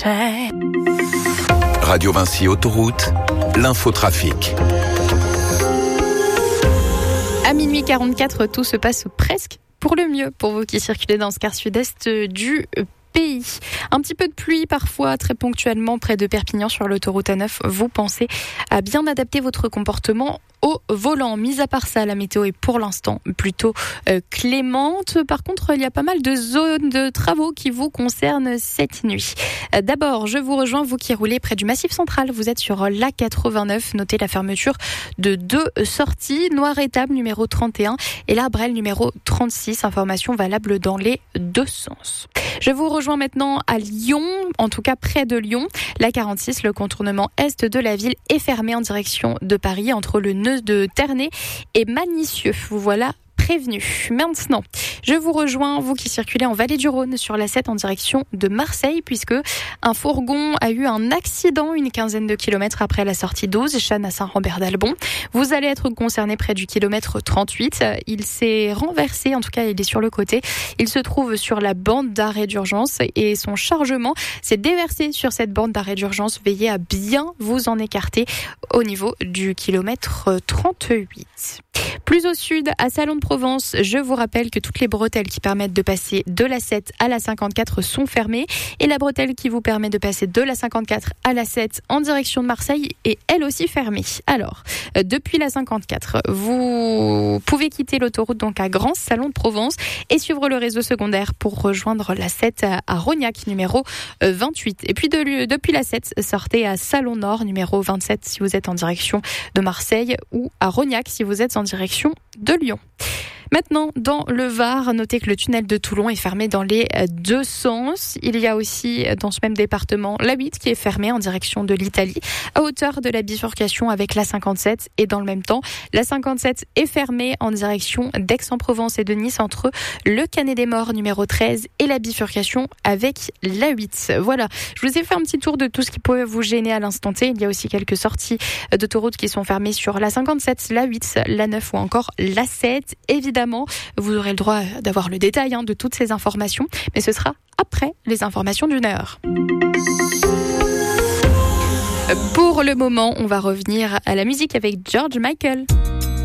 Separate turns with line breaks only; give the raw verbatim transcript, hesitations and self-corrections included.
Radio Vinci Autoroute, l'infotrafic.
À minuit quarante-quatre, tout se passe presque pour le mieux pour vous qui circulez dans ce quart sud-est du pays. Un petit peu de pluie parfois, très ponctuellement près de Perpignan sur l'autoroute A neuf. Vous pensez à bien adapter votre comportement au volant. Mis à part ça, la météo est pour l'instant plutôt euh, clémente. Par contre, il y a pas mal de zones de travaux qui vous concernent cette nuit. Euh, d'abord, je vous rejoins, vous qui roulez près du Massif Central. Vous êtes sur l'A quatre-vingt-neuf. Notez la fermeture de deux sorties. Noir-Étable numéro trente et un et la Brel numéro trente-six. Information valable dans les deux sens. Je vous rejoins maintenant à Lyon, en tout cas près de Lyon. La quarante-six, le contournement est de la ville est fermé en direction de Paris entre le nœud de Ternay et Manicieux. Vous voilà prévenu. Maintenant, je vous rejoins, vous qui circulez en Vallée du Rhône sur l'A sept en direction de Marseille, puisque un fourgon a eu un accident une quinzaine de kilomètres après la sortie douze, Channes à Saint-Rambert-d'Albon. Vous allez être concerné près du kilomètre trente-huit. Il s'est renversé, en tout cas il est sur le côté. Il se trouve sur la bande d'arrêt d'urgence et son chargement s'est déversé sur cette bande d'arrêt d'urgence. Veillez à bien vous en écarter au niveau du kilomètre trente-huit. Plus au sud, à Salon de Provence, je vous rappelle que toutes les bretelles qui permettent de passer de l'A sept à la cinquante-quatre sont fermées et la bretelle qui vous permet de passer de la cinquante-quatre à l'A sept en direction de Marseille est elle aussi fermée. Alors, depuis la cinquante-quatre, vous pouvez quitter l'autoroute donc à Grand Salon de Provence et suivre le réseau secondaire pour rejoindre l'A sept à Rognac numéro vingt-huit. Et puis de, depuis l'A sept, sortez à Salon Nord numéro vingt-sept si vous êtes en direction de Marseille ou à Rognac si vous êtes en direction de Lyon. Maintenant, dans le Var, notez que le tunnel de Toulon est fermé dans les deux sens. Il y a aussi, dans ce même département, l'A huit qui est fermée en direction de l'Italie, à hauteur de la bifurcation avec l'A cinquante-sept. Et dans le même temps, l'A cinquante-sept est fermée en direction d'Aix-en-Provence et de Nice entre le Canet des Morts numéro treize et la bifurcation avec l'A huit. Voilà, je vous ai fait un petit tour de tout ce qui pouvait vous gêner à l'instant T. Il y a aussi quelques sorties d'autoroutes qui sont fermées sur l'A cinquante-sept, l'A huit, l'A neuf ou encore l'A sept. Évidemment, vous aurez le droit d'avoir le détail hein, de toutes ces informations, mais ce sera après les informations d'une heure. Pour le moment, on va revenir à la musique avec George Michael.